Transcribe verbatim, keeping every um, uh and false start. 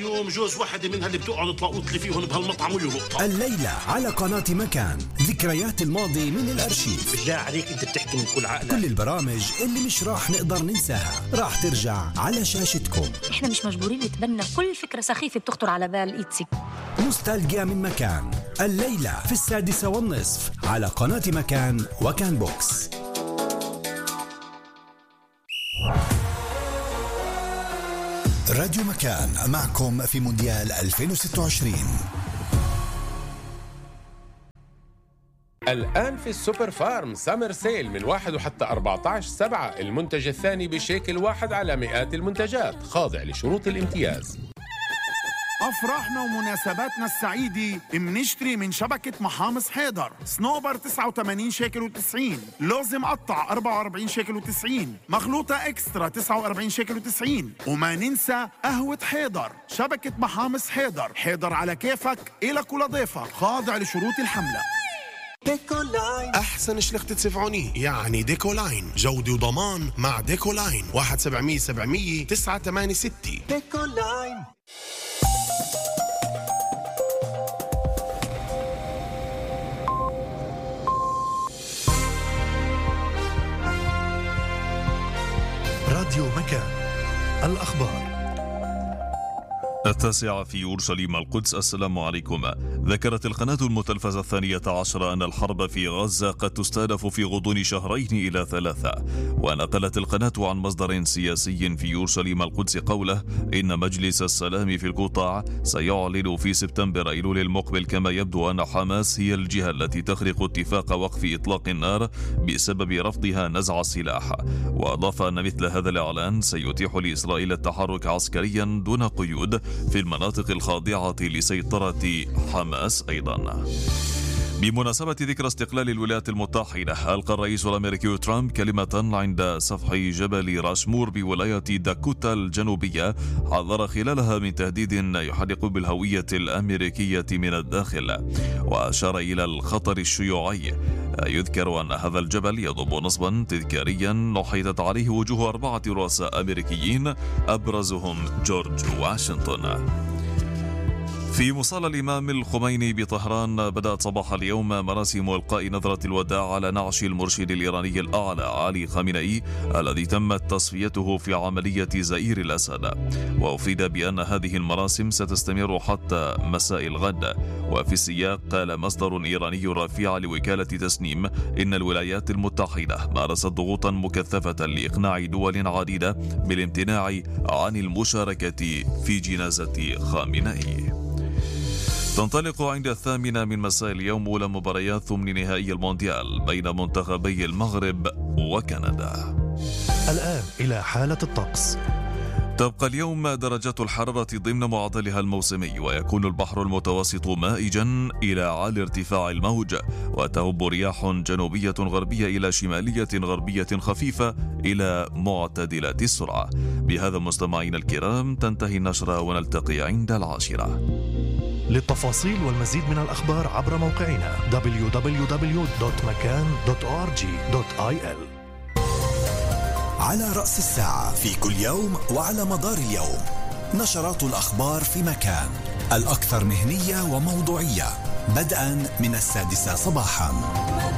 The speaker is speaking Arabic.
اليوم جوز واحدة منها اللي بتقعد تلاقوط لي فيهم بهالمطعم ويهبط. الليلة على قناة مكان، ذكريات الماضي من الأرشيف. بالله عليك أنت بتحكي من كل عقلك. كل البرامج اللي مش راح نقدر ننساها راح ترجع على شاشتكم. إحنا مش مجبورين نتبنى كل فكرة سخيفة بتخطر على بال إيتسي. نوستالجيا من مكان، الليلة في السادسة والنصف على قناة مكان وكان بوكس. راديو مكان معكم في مونديال ألفين وستة وعشرين. الآن في السوبر فارم سامر سيل من واحد وحتى أربعة عشر سبعة، المنتج الثاني بشيكل واحد على مئات المنتجات، خاضع لشروط الامتياز. أفراحنا ومناسباتنا السعيدة منشتري من شبكة محامص حيدر. سنوبر تسعة وثمانين شيكل وتسعين، لوز مقطع أربعة وأربعين شيكل وتسعين، مخلوطة إكسترا تسعة وأربعين شيكل وتسعين. وما ننسى قهوة حيدر. شبكة محامص حيدر، حيدر على كيفك إلك ولضيفك، خاضع لشروط الحملة. ديكولاين أحسن شلخت تسفعوني، يعني ديكولاين جودة وضمان مع ديكولاين. واحد سبعمية سبعمية تسعة ثمانية ستة. ديكولاين. راديو مكان، الأخبار. التاسعة في أورشليم القدس. السلام عليكم. ذكرت القناة المتلفزة الثانية عشر أن الحرب في غزة قد تستهدف في غضون شهرين إلى ثلاثة. ونقلت القناة عن مصدر سياسي في أورشليم القدس قوله إن مجلس السلام في القطاع سيعلن في سبتمبر أيلول المقبل، كما يبدو أن حماس هي الجهة التي تخرق اتفاق وقف إطلاق النار بسبب رفضها نزع السلاح. وأضاف أن مثل هذا الإعلان سيتيح لإسرائيل التحرك عسكريا دون قيود في المناطق الخاضعة لسيطرة حماس أيضا. بمناسبة ذكرى استقلال الولايات المتحدة، ألقى الرئيس الأمريكي ترامب كلمة عند سفح جبل راشمور بولاية داكوتا الجنوبية، حذر خلالها من تهديد يحدق بالهوية الأمريكية من الداخل، وأشار إلى الخطر الشيوعي. يذكر أن هذا الجبل يضم نصبا تذكاريا نحيتت عليه وجوه أربعة رؤساء أمريكيين أبرزهم جورج واشنطن. في مصلى الإمام الخميني بطهران بدأت صباح اليوم مراسم إلقاء نظرة الوداع على نعش المرشد الإيراني الأعلى علي خامنئي الذي تمت تصفيته في عملية زئير الأسد. وأفيد بأن هذه المراسم ستستمر حتى مساء الغد. وفي السياق قال مصدر إيراني رافع لوكالة تسنيم إن الولايات المتحدة مارست ضغوطا مكثفة لإقناع دول عديدة بالامتناع عن المشاركة في جنازة خامنئي. تنطلق عند الثامنة من مساء اليوم أولى مباريات ثمن نهائي المونديال بين منتخبي المغرب وكندا. الآن إلى حالة الطقس. تبقى اليوم درجات الحرارة ضمن معدلها الموسمي، ويكون البحر المتوسط مائجا إلى عالي ارتفاع الموج، وتهب رياح جنوبية غربية إلى شمالية غربية خفيفة إلى معتدلة السرعة. بهذا مستمعينا الكرام تنتهي النشرة، ونلتقي عند العاشرة. للتفاصيل والمزيد من الأخبار عبر موقعنا دبليو دبليو دبليو دوت مكان دوت أو آر جي دوت آي إل. على رأس الساعة في كل يوم وعلى مدار اليوم نشرات الأخبار في مكان، الأكثر مهنية وموضوعية، بدءا من السادسة صباحا.